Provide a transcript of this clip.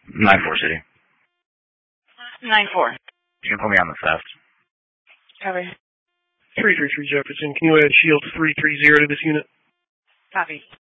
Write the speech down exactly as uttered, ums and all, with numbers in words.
nine four City. nine four. You can put me on the theft. Copy. three three three Jefferson, can you add shield three three zero to this unit? Copy.